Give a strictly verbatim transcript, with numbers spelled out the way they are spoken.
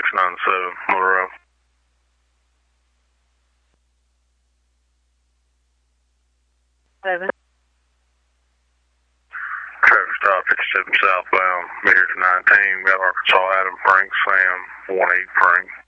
nine seven, Monroe. Seven. Traffic stop fifty-seven southbound, Meter to nineteen, got Arkansas Adam Frank Sam, one eight Frank.